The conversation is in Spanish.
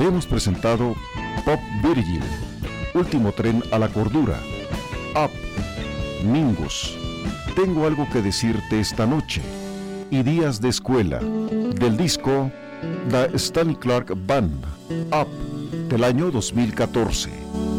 hemos presentado Pop Virgil, Último tren a la cordura, Up, Mingus, Tengo algo que decirte esta noche y Días de escuela, del disco The Stanley Clarke Band, Up, del año 2014.